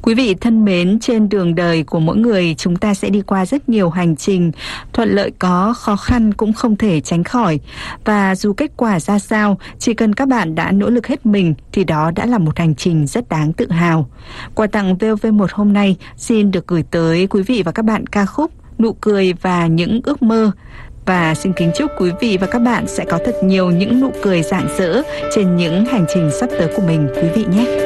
Quý vị thân mến, trên đường đời của mỗi người chúng ta sẽ đi qua rất nhiều hành trình, thuận lợi có, khó khăn cũng không thể tránh khỏi. Và dù kết quả ra sao, chỉ cần các bạn đã nỗ lực hết mình thì đó đã là một hành trình rất đáng tự hào. Quà tặng VOV1 hôm nay xin được gửi tới quý vị và các bạn ca khúc Nụ cười và những ước mơ. Và xin kính chúc quý vị và các bạn sẽ có thật nhiều những nụ cười rạng rỡ trên những hành trình sắp tới của mình quý vị nhé.